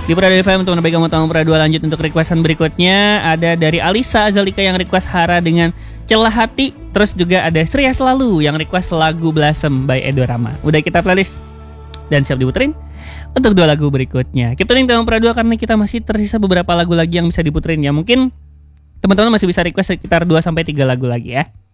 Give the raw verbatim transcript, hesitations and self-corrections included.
Di Prado F M teman baik kamu tamu Prado lanjut untuk requestan berikutnya. Ada dari Alisa Azalika yang request Hara dengan Celah Hati. Terus juga ada Sria Selalu yang request lagu Blossom by Edo Rama. Udah kita playlist dan siap diputerin untuk dua lagu berikutnya. Keep tuning teman Prado karena kita masih tersisa beberapa lagu lagi yang bisa diputerin ya. Mungkin teman-teman masih bisa request sekitar dua sampai tiga lagu lagi ya.